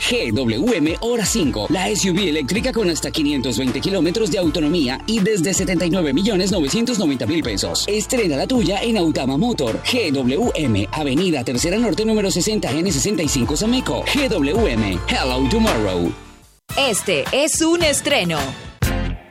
GWM Hora 5, la SUV eléctrica con hasta 520 kilómetros de autonomía y desde 79.990.000 pesos. Estrena la tuya en Autama Motor. GWM, Avenida Tercera Norte, número 60 N65 Sameco. GWM, Hello Tomorrow. Este es un estreno.